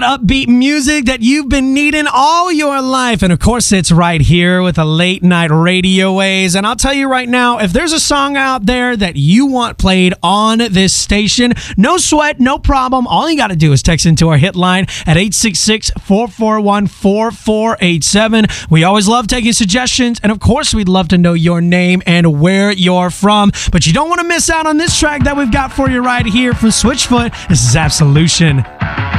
upbeat music that you've been needing all your life. And of course, it's right here with the Late Night Radio Ways. And I'll tell you right now, if there's a song out there that you want played on this station, no sweat, no problem. All you got to do is text into our hit line at 866-441-4487. We always love taking suggestions. And of course, we'd love to know your name and where you're from. But you don't want to miss out on this track that we've got for you right here from Switchfoot. This is Absolution.